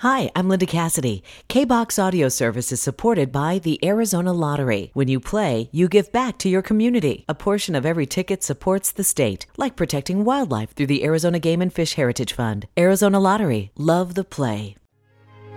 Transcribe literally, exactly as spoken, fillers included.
Hi, I'm Linda Cassidy. K-BOX Audio Service is supported by the Arizona Lottery. When you play, you give back to your community. A portion of every ticket supports the state, like protecting wildlife through the Arizona Game and Fish Heritage Fund. Arizona Lottery. Love the play.